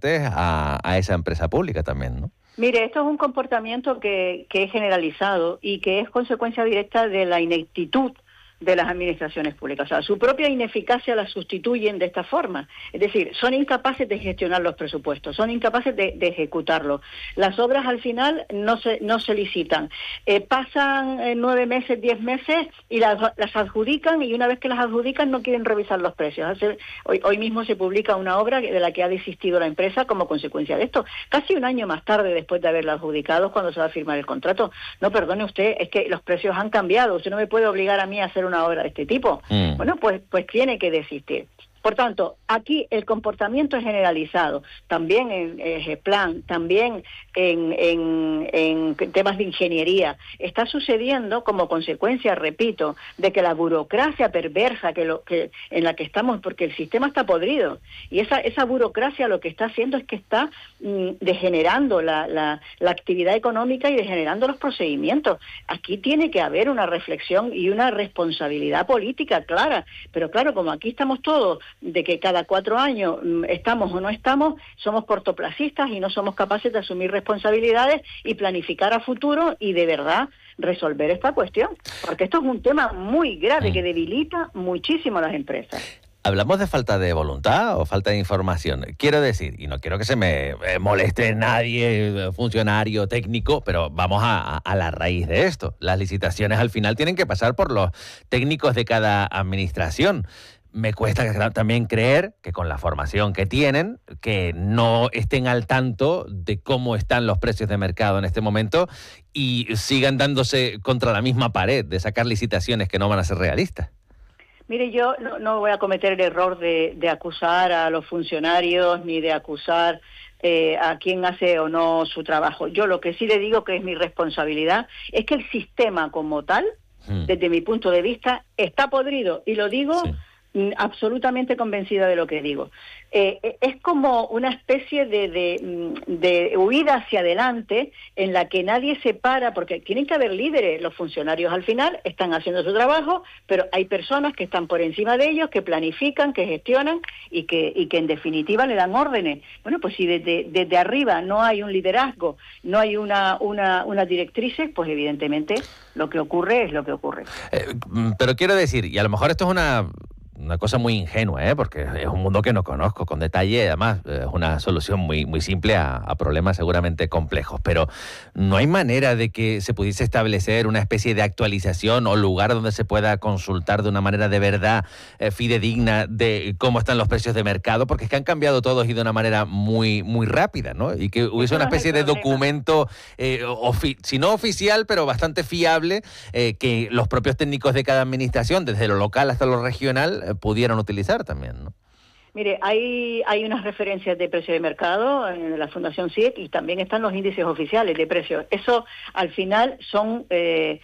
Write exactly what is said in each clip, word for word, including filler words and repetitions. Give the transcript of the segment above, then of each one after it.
partes a, a esa empresa pública también, ¿no? Mire, esto es un comportamiento que, que es generalizado y que es consecuencia directa de la ineptitud de las administraciones públicas. O sea, su propia ineficacia la sustituyen de esta forma. Es decir, son incapaces de gestionar los presupuestos, son incapaces de, de ejecutarlos. Las obras al final no se no se licitan. Eh, pasan eh, nueve meses, diez meses y las, las adjudican, y una vez que las adjudican no quieren revisar los precios. Hace, hoy, hoy mismo se publica una obra de la que ha desistido la empresa como consecuencia de esto. Casi un año más tarde, después de haberla adjudicado, cuando se va a firmar el contrato. No, perdone usted, es que los precios han cambiado. Usted no me puede obligar a mí a hacer una una obra de este tipo. Mm. Bueno, pues, pues tiene que desistir. Por tanto, aquí el comportamiento es generalizado, también en eh, plan, también en, en, en temas de ingeniería. Está sucediendo como consecuencia, repito, de que la burocracia perversa que lo, que, en la que estamos, porque el sistema está podrido, y esa, esa burocracia lo que está haciendo es que está mm, degenerando la, la, la actividad económica y degenerando los procedimientos. Aquí tiene que haber una reflexión y una responsabilidad política clara, pero claro, como aquí estamos todos de que cada cuatro años estamos o no estamos, somos cortoplacistas y no somos capaces de asumir responsabilidades y planificar a futuro y de verdad resolver esta cuestión, porque esto es un tema muy grave mm. que debilita muchísimo a las empresas. ¿Hablamos de falta de voluntad o falta de información? Quiero decir, y no quiero que se me moleste nadie, funcionario, técnico, pero vamos a, a la raíz de esto. Las licitaciones al final tienen que pasar por los técnicos de cada administración. Me cuesta también creer que con la formación que tienen, que no estén al tanto de cómo están los precios de mercado en este momento y sigan dándose contra la misma pared de sacar licitaciones que no van a ser realistas. Mire, yo no, no voy a cometer el error de, de acusar a los funcionarios ni de acusar eh, a quien hace o no su trabajo. Yo lo que sí le digo que es mi responsabilidad es que el sistema como tal, hmm. desde mi punto de vista, está podrido. Y lo digo... Sí. absolutamente convencida de lo que digo. Eh, es como una especie de, de, de huida hacia adelante en la que nadie se para, porque tienen que haber líderes. Los funcionarios al final están haciendo su trabajo, pero hay personas que están por encima de ellos, que planifican, que gestionan y que, y que en definitiva le dan órdenes. Bueno, pues si desde, desde arriba no hay un liderazgo, no hay una, una, una directrices, pues evidentemente lo que ocurre es lo que ocurre. Eh, pero quiero decir, y a lo mejor esto es una... una cosa muy ingenua, ¿eh? Porque es un mundo que no conozco con detalle, además es una solución muy, muy simple a, a problemas seguramente complejos, pero ¿no hay manera de que se pudiese establecer una especie de actualización o lugar donde se pueda consultar de una manera de verdad eh, fidedigna de cómo están los precios de mercado? Porque es que han cambiado todos y de una manera muy, muy rápida, ¿no? Y que hubiese una especie de documento, eh, ofi- si no oficial, pero bastante fiable, eh, que los propios técnicos de cada administración, desde lo local hasta lo regional, pudieran utilizar también, ¿no? Mire, hay hay unas referencias de precio de mercado en la Fundación C I E C y también están los índices oficiales de precios. Eso al final son eh,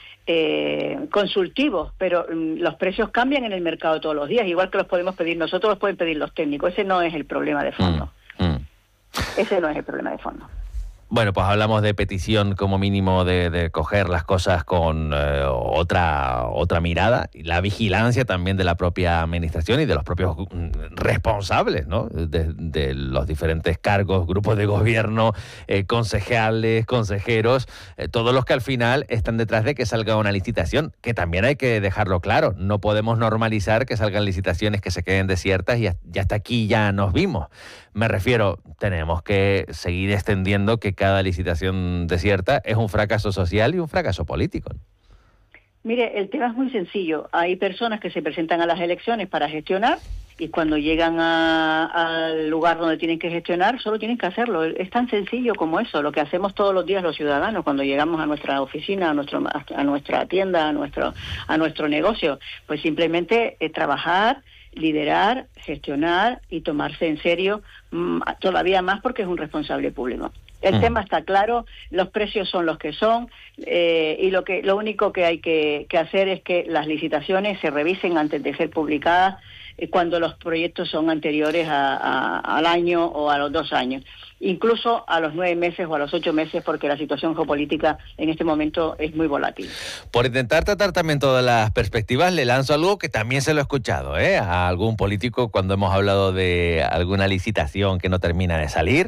eh, consultivos, pero mm, los precios cambian en el mercado todos los días, igual que los podemos pedir nosotros, los pueden pedir los técnicos. Ese no es el problema de fondo. Mm, mm. Ese no es el problema de fondo. Bueno, pues hablamos de petición como mínimo de, de coger las cosas con eh, otra otra mirada, y la vigilancia también de la propia administración y de los propios responsables, ¿no? De, de los diferentes cargos, grupos de gobierno, eh, concejales, consejeros, eh, todos los que al final están detrás de que salga una licitación, que también hay que dejarlo claro, no podemos normalizar que salgan licitaciones que se queden desiertas y ya hasta aquí ya nos vimos. Me refiero, tenemos que seguir extendiendo que cada licitación desierta es un fracaso social y un fracaso político. Mire, el tema es muy sencillo. Hay personas que se presentan a las elecciones para gestionar y cuando llegan a, al lugar donde tienen que gestionar solo tienen que hacerlo. Es tan sencillo como eso, lo que hacemos todos los días los ciudadanos cuando llegamos a nuestra oficina, a nuestro a nuestra tienda, a nuestro a nuestro negocio. Pues simplemente eh, trabajar, liderar, gestionar y tomarse en serio mmm, todavía más porque es un responsable público. El mm. tema está claro, los precios son los que son eh, y lo que lo único que hay que, que hacer es que las licitaciones se revisen antes de ser publicadas eh, cuando los proyectos son anteriores a, a, al año o a los dos años, incluso a los nueve meses o a los ocho meses, porque la situación geopolítica en este momento es muy volátil. Por intentar tratar también todas las perspectivas, le lanzo algo que también se lo he escuchado, ¿eh? A algún político cuando hemos hablado de alguna licitación que no termina de salir.